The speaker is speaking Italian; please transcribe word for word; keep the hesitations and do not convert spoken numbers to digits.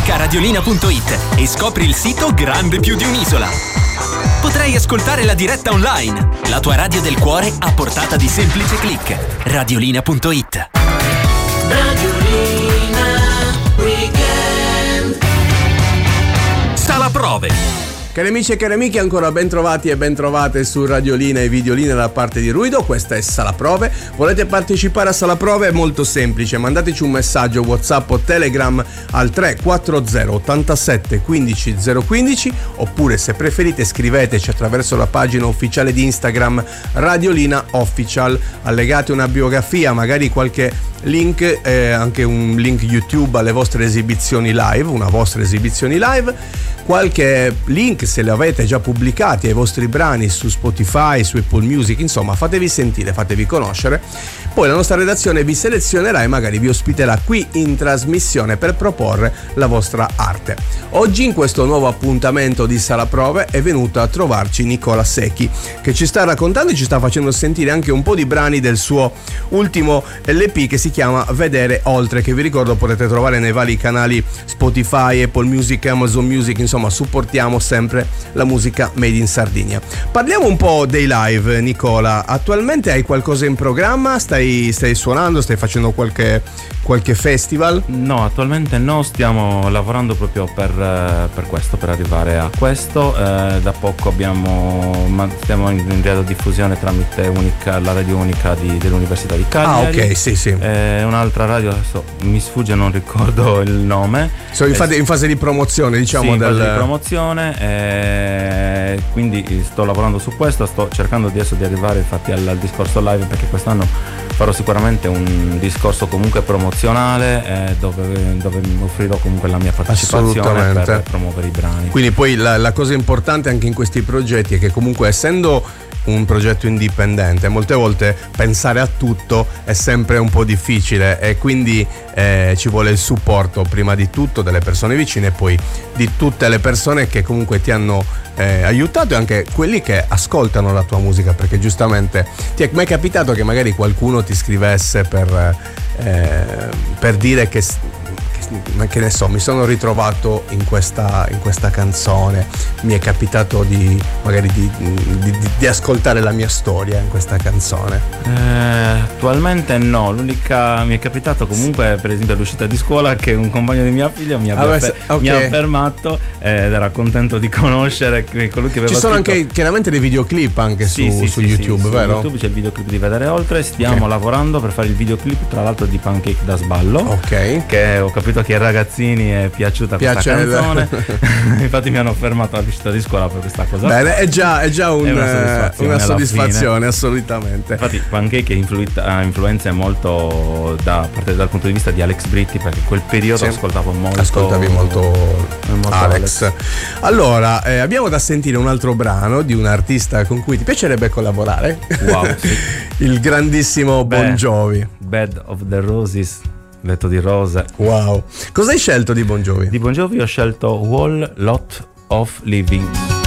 Scarica radiolina punto it e scopri il sito grande più di un'isola. Potrai ascoltare la diretta online, la tua radio del cuore a portata di semplice click. radiolina punto it. Radiolina Weekend. Sala prove. Cari amici e cari amiche, ancora ben trovati e ben trovate su Radiolina e Videolina da parte di Ruido. Questa è Sala Prove. Volete partecipare a Sala Prove? È molto semplice, mandateci un messaggio WhatsApp o Telegram al tre quattro zero ottantasette quindici zero quindici, oppure se preferite scriveteci attraverso la pagina ufficiale di Instagram Radiolina Official. Allegate una biografia, magari qualche link, eh, anche un link YouTube alle vostre esibizioni live, una vostra esibizioni live, qualche link se li avete già pubblicati ai vostri brani su Spotify, su Apple Music, insomma fatevi sentire, fatevi conoscere. Poi la nostra redazione vi selezionerà e magari vi ospiterà qui in trasmissione per proporre la vostra arte. Oggi in questo nuovo appuntamento di Sala Prove è venuto a trovarci Nicola Secchi, che ci sta raccontando e ci sta facendo sentire anche un po' di brani del suo ultimo L P che si chiama Vedere Oltre, che vi ricordo potete trovare nei vari canali Spotify, Apple Music, Amazon Music, insomma supportiamo sempre la musica made in Sardegna. Parliamo un po' dei live, Nicola. Attualmente hai qualcosa in programma? Stai, stai suonando? Stai facendo qualche, qualche festival? No, attualmente no, stiamo lavorando proprio per, per questo, per arrivare a questo. Eh, da poco abbiamo, stiamo in, in radiodiffusione tramite Unica, la radio Unica di, dell'Università di Cagliari. Ah, ok, sì, sì. Eh, un'altra radio, adesso mi sfugge, non ricordo il nome. Sono in, fase, in fase di promozione, diciamo. Sì, in del... fase di promozione, eh, quindi sto lavorando su questo, sto cercando adesso di arrivare infatti al, al discorso live, perché quest'anno farò sicuramente un discorso comunque promozionale, eh, dove, dove offrirò comunque la mia partecipazione per promuovere i brani. Quindi poi la, la cosa importante anche in questi progetti è che comunque, essendo un progetto indipendente, molte volte pensare a tutto è sempre un po' difficile, e quindi eh, ci vuole il supporto prima di tutto delle persone vicine e poi di tutte le persone che comunque ti hanno eh, aiutato, e anche quelli che ascoltano la tua musica, perché giustamente ti è mai capitato che magari qualcuno ti scrivesse per, eh, per dire che che ne so, mi sono ritrovato in questa, in questa canzone, mi è capitato di magari di, di, di ascoltare la mia storia in questa canzone? Eh, attualmente no, l'unica mi è capitato comunque per esempio all'uscita di scuola che un compagno di mia figlia mi, ah, fe- okay. mi ha fermato ed era contento di conoscere colui che aveva Ci sono scritto. Anche chiaramente dei videoclip anche sì, su, sì, su sì, YouTube, sì, vero? Su YouTube c'è il videoclip di Vedere Oltre, stiamo okay. lavorando per fare il videoclip tra l'altro di Pancake da Sballo, ok, che ho capito che ai ragazzini è piaciuta Piace questa canzone. Infatti mi hanno fermato all'uscita di scuola per questa cosa. Bene, è già, è già un, è una soddisfazione, una soddisfazione assolutamente. Infatti Pancake influita, ha influenze molto da parte dal punto di vista di Alex Britti, perché quel periodo sì. ascoltavo molto ascoltavi molto, molto Alex. Alex. Allora eh, abbiamo da sentire un altro brano di un artista con cui ti piacerebbe collaborare. Wow, sì. Il grandissimo Bon Beh, Jovi. Bed of the Roses, letto di rose. Wow. Cosa hai scelto di Bon Jovi? Di Bon Jovi ho scelto Whole Lot of Living.